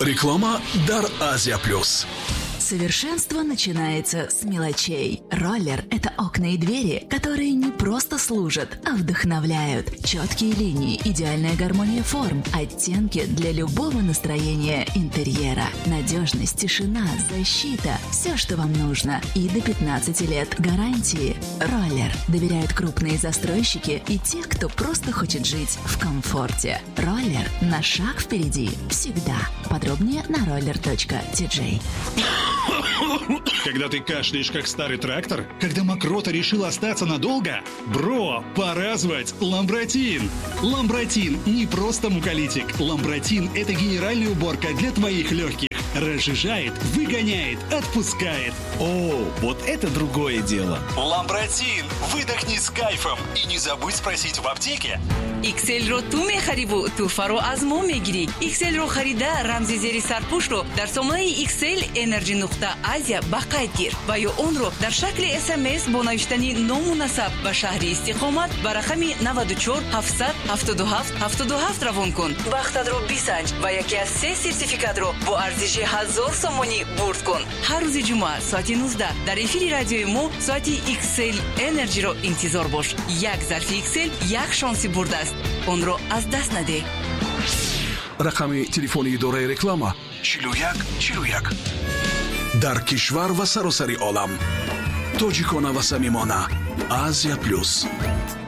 Реклама «Дар Азия Плюс». Совершенство начинается с мелочей. Роллер – это окна и двери, которые не просто служат, а вдохновляют. Четкие линии, идеальная гармония форм, оттенки для любого настроения интерьера. Надежность, тишина, защита – все, что вам нужно. И до 15 лет гарантии. Роллер доверяют крупные застройщики и те, кто просто хочет жить в комфорте. Роллер – на шаг впереди. Всегда. Подробнее на roller.tj. Когда ты кашляешь, как старый трактор? Когда мокрота решила остаться надолго? Бро, пора звать Ламбротин. Ламбротин не просто муколитик. Ламбротин – это генеральная уборка для твоих легких. Разжижает, выгоняет, отпускает. О, вот это другое дело. Ламбротин. Выдохни с кайфом. И не забудь спросить в аптеке. XL-ро ту мехарибу туфаро аз мо мегири. XL-ро харида рамзи зери сарпушро дар сомонаи XL Energy нуқта Азия ба қайд гир ва ё онро дар шакли SMS бо навиштани ному насаб ва шаҳри истиқомат ба рақами 94 700 77 77 равон кун. Вақтатро бисанҷ ва яке аз 3 сертификатро бо арзиши 1000 сомонӣ бурд кун. ҳар рӯзи ҷумъа соати 19 дар эфири радиои мо соати XL Energy-ро интизор бош. Як зарфи XL як шонси бурд аст. онро аз даст наде. рақами телефони идораи реклама 4141. дар кишвар ва саросари олам тоҷикона ва самимона Азия Плюс.